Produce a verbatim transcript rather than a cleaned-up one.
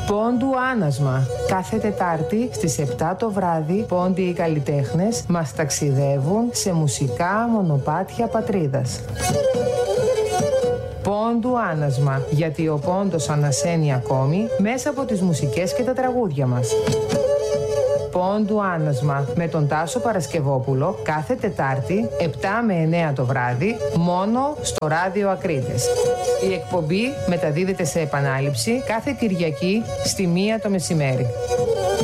Πόντου Άνασμα. Κάθε Τετάρτη στις επτά το βράδυ, πόντιοι οι καλλιτέχνες μας ταξιδεύουν σε μουσικά μονοπάτια πατρίδας. Πόντου Άνασμα, γιατί ο πόντος ανασένει ακόμη μέσα από τις μουσικές και τα τραγούδια μας. Πόντου Άνασμα με τον Τάσο Παρασκευόπουλο κάθε Τετάρτη επτά με εννέα το βράδυ μόνο στο Ράδιο Ακρίτες. Η εκπομπή μεταδίδεται σε επανάληψη κάθε Κυριακή στη μία το μεσημέρι.